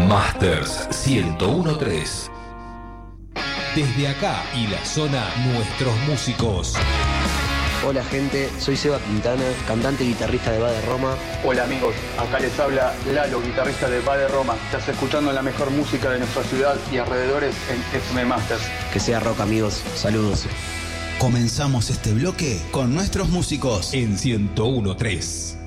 Masters 1013. Desde acá y la zona, nuestros músicos. Hola gente, soy Seba Quintana, cantante y guitarrista de Bade Roma. Hola amigos, acá les habla Lalo, guitarrista de Bade Roma. Estás escuchando la mejor música de nuestra ciudad y alrededores en FM Masters. Que sea rock amigos, saludos. Comenzamos este bloque con nuestros músicos en 1013.